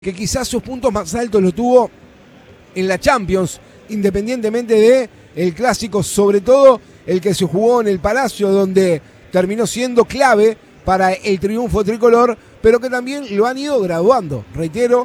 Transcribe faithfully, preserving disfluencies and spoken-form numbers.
que quizás sus puntos más altos lo tuvo en la Champions, independientemente de el clásico, sobre todo el que se jugó en el Palacio, donde terminó siendo clave para el triunfo tricolor, pero que también lo han ido graduando, reitero,